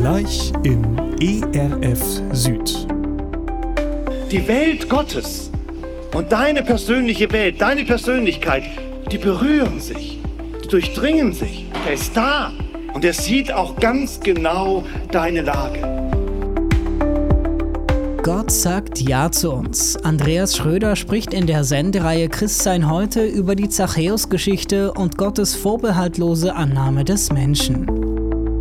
Gleich im ERF Süd. Die Welt Gottes und deine persönliche Welt, deine Persönlichkeit, die berühren sich, die durchdringen sich. Er ist da und er sieht auch ganz genau deine Lage. Gott sagt Ja zu uns. Andreas Schröder spricht in der Sendereihe Christsein heute über die Zachäus-Geschichte und Gottes vorbehaltlose Annahme des Menschen.